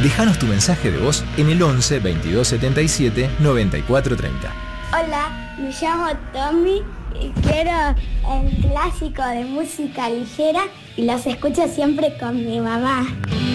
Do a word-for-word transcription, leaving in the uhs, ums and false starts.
Déjanos tu mensaje de voz en el once veintidós setenta y siete noventa y cuatro treinta. Hola, me llamo Tommy y quiero el clásico de música ligera y los escucho siempre con mi mamá.